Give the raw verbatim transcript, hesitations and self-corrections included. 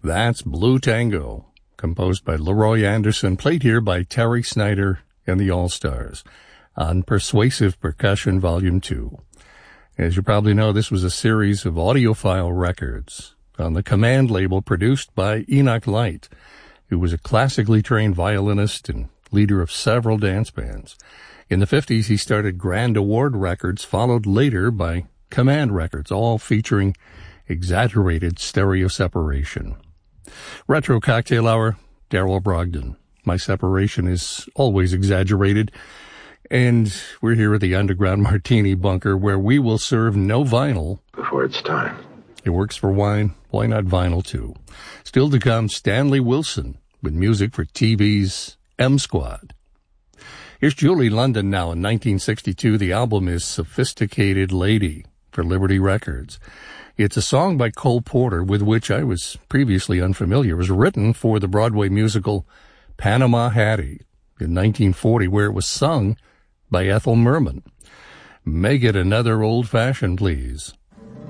That's Blue Tango, composed by Leroy Anderson, played here by Terry Snyder and the All-Stars on Persuasive Percussion Volume two. As you probably know, this was a series of audiophile records on the Command label produced by Enoch Light, who was a classically trained violinist and leader of several dance bands. In the fifties, he started Grand Award Records, followed later by Command Records, all featuring exaggerated stereo separation. Retro Cocktail Hour, Daryl Brogdon. My separation is always exaggerated. And we're here at the Underground Martini Bunker, where we will serve no vinyl before it's time. It works for wine. Why not vinyl, too? Still to come, Stanley Wilson with music for T V's M Squad. Here's Julie London now in nineteen sixty-two. The album is Sophisticated Lady for Liberty Records. It's a song by Cole Porter with which I was previously unfamiliar. It was written for the Broadway musical Panama Hattie in nineteen forty, where it was sung by Ethel Merman. Make it another old-fashioned, please.